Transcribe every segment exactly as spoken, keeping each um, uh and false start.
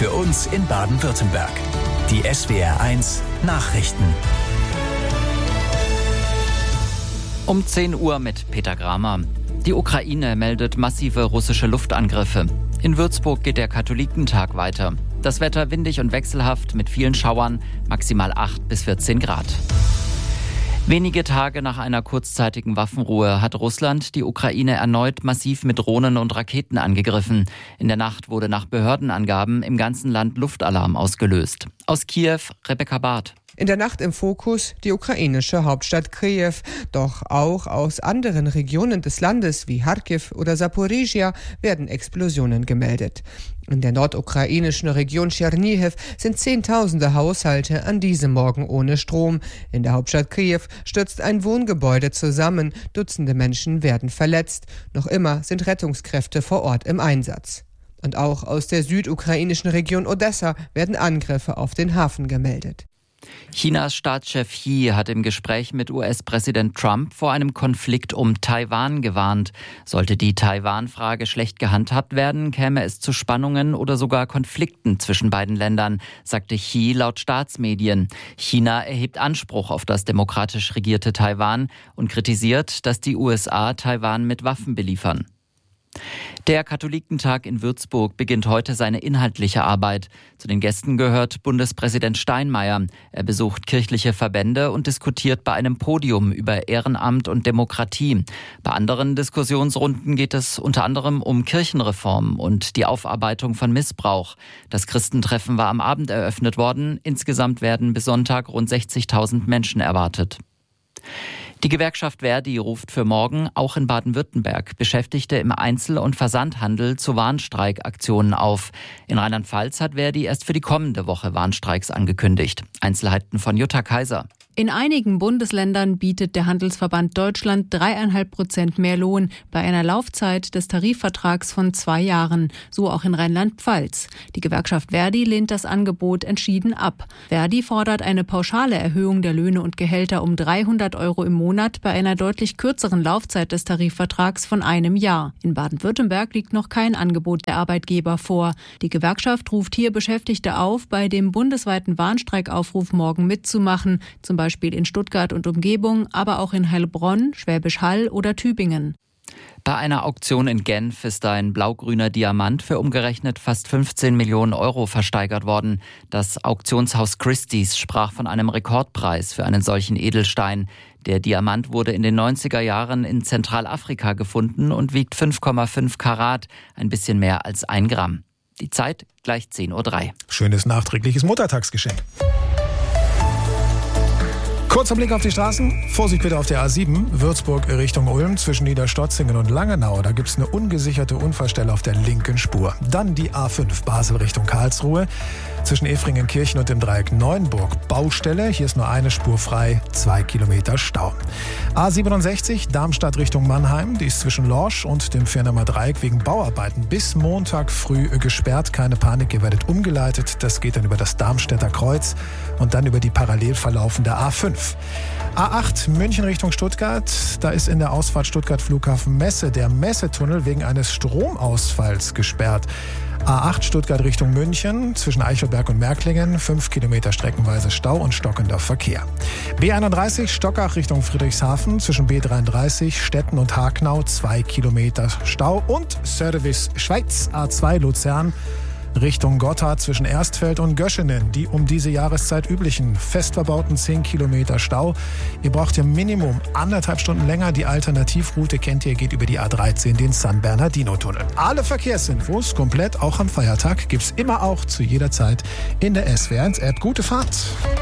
Für uns in Baden-Württemberg. Die S W R eins Nachrichten. Um zehn Uhr mit Peter Gramer. Die Ukraine meldet massive russische Luftangriffe. In Würzburg geht der Katholikentag weiter. Das Wetter windig und wechselhaft mit vielen Schauern, maximal acht bis vierzehn Grad. Wenige Tage nach einer kurzzeitigen Waffenruhe hat Russland die Ukraine erneut massiv mit Drohnen und Raketen angegriffen. In der Nacht wurde nach Behördenangaben im ganzen Land Luftalarm ausgelöst. Aus Kiew, Rebecca Barth. In der Nacht im Fokus die ukrainische Hauptstadt Kyiw. Doch auch aus anderen Regionen des Landes wie Charkiw oder Saporizhia werden Explosionen gemeldet. In der nordukrainischen Region Tschernihiw sind Zehntausende Haushalte an diesem Morgen ohne Strom. In der Hauptstadt Kyiw stürzt ein Wohngebäude zusammen. Dutzende Menschen werden verletzt. Noch immer sind Rettungskräfte vor Ort im Einsatz. Und auch aus der südukrainischen Region Odessa werden Angriffe auf den Hafen gemeldet. Chinas Staatschef Xi hat im Gespräch mit U S-Präsident Trump vor einem Konflikt um Taiwan gewarnt. Sollte die Taiwan-Frage schlecht gehandhabt werden, käme es zu Spannungen oder sogar Konflikten zwischen beiden Ländern, sagte Xi laut Staatsmedien. China erhebt Anspruch auf das demokratisch regierte Taiwan und kritisiert, dass die U S A Taiwan mit Waffen beliefern. Der Katholikentag in Würzburg beginnt heute seine inhaltliche Arbeit. Zu den Gästen gehört Bundespräsident Steinmeier. Er besucht kirchliche Verbände und diskutiert bei einem Podium über Ehrenamt und Demokratie. Bei anderen Diskussionsrunden geht es unter anderem um Kirchenreform und die Aufarbeitung von Missbrauch. Das Christentreffen war am Abend eröffnet worden. Insgesamt werden bis Sonntag rund sechzigtausend Menschen erwartet. Die Gewerkschaft Verdi ruft für morgen auch in Baden-Württemberg Beschäftigte im Einzel- und Versandhandel zu Warnstreikaktionen auf. In Rheinland-Pfalz hat Verdi erst für die kommende Woche Warnstreiks angekündigt. Einzelheiten von Jutta Kaiser. In einigen Bundesländern bietet der Handelsverband Deutschland dreieinhalb Prozent mehr Lohn bei einer Laufzeit des Tarifvertrags von zwei Jahren, so auch in Rheinland-Pfalz. Die Gewerkschaft Verdi lehnt das Angebot entschieden ab. Verdi fordert eine pauschale Erhöhung der Löhne und Gehälter um dreihundert Euro im Monat bei einer deutlich kürzeren Laufzeit des Tarifvertrags von einem Jahr. In Baden-Württemberg liegt noch kein Angebot der Arbeitgeber vor. Die Gewerkschaft ruft hier Beschäftigte auf, bei dem bundesweiten Warnstreikaufruf morgen mitzumachen, zum Beispiel Beispiel in Stuttgart und Umgebung, aber auch in Heilbronn, Schwäbisch Hall oder Tübingen. Bei einer Auktion in Genf ist ein blau-grüner Diamant für umgerechnet fast fünfzehn Millionen Euro versteigert worden. Das Auktionshaus Christie's sprach von einem Rekordpreis für einen solchen Edelstein. Der Diamant wurde in den neunziger Jahren in Zentralafrika gefunden und wiegt fünf Komma fünf Karat, ein bisschen mehr als ein Gramm. Die Zeit gleich zehn Uhr drei. Schönes nachträgliches Muttertagsgeschenk. Kurzer Blick auf die Straßen. Vorsicht bitte auf der A sieben, Würzburg Richtung Ulm, zwischen Niederstotzingen und Langenau. Da gibt es eine ungesicherte Unfallstelle auf der linken Spur. Dann die A fünf, Basel Richtung Karlsruhe, zwischen Efringenkirchen und dem Dreieck Neuenburg. Baustelle, hier ist nur eine Spur frei, zwei Kilometer Stau. A siebenundsechzig, Darmstadt Richtung Mannheim, die ist zwischen Lorsch und dem Firnamer Dreieck wegen Bauarbeiten bis Montag früh gesperrt. Keine Panik, ihr werdet umgeleitet. Das geht dann über das Darmstädter Kreuz und dann über die parallel verlaufende A fünf. A acht München Richtung Stuttgart, da ist in der Ausfahrt Stuttgart Flughafen Messe der Messetunnel wegen eines Stromausfalls gesperrt. A acht Stuttgart Richtung München, zwischen Eichelberg und Märklingen, fünf Kilometer streckenweise Stau und stockender Verkehr. B einunddreißig Stockach Richtung Friedrichshafen, zwischen B dreiunddreißig Stetten und Hagnau, zwei Kilometer Stau und Service Schweiz A zwei Luzern Richtung Gotthard zwischen Erstfeld und Göschenen, die um diese Jahreszeit üblichen fest verbauten zehn Kilometer Stau. Ihr braucht ja Minimum anderthalb Stunden länger. Die Alternativroute kennt ihr, geht über die A dreizehn, den San Bernardino-Tunnel. Alle Verkehrsinfos, komplett auch am Feiertag, gibt's immer auch zu jeder Zeit in der S W R eins App. Gute Fahrt!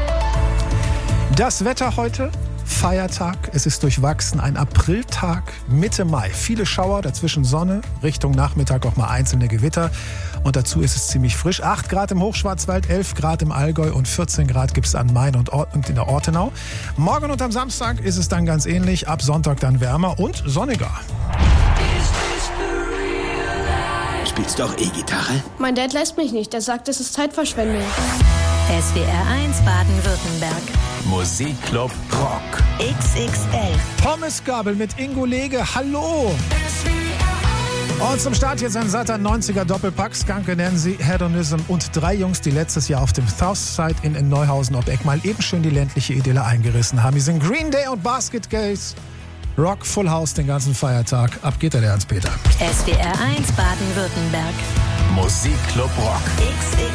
Das Wetter heute, Feiertag, es ist durchwachsen, ein Apriltag, Mitte Mai. Viele Schauer, dazwischen Sonne, Richtung Nachmittag auch mal einzelne Gewitter. Und dazu ist es ziemlich frisch. acht Grad im Hochschwarzwald, elf Grad im Allgäu und vierzehn Grad gibt es an Main und, Or- und in der Ortenau. Morgen und am Samstag ist es dann ganz ähnlich, ab Sonntag dann wärmer und sonniger. Spielst du auch E-Gitarre? Mein Dad lässt mich nicht, er sagt, es ist Zeitverschwendung. S W R eins Baden-Württemberg. Musikclub Rock. X X L. Pommesgabel mit Ingo Lege, hallo! Und zum Start jetzt ein satter neunziger Doppelpack. Skanke, Nancy, Hedonism und drei Jungs, die letztes Jahr auf dem Southside in, in Neuhausen ob Eck mal eben schön die ländliche Idylle eingerissen haben. Hier sind Green Day und Basket Case. Rock Full House den ganzen Feiertag. Ab geht der Ernst-Peter. S W R eins Baden-Württemberg. Musikclub Rock.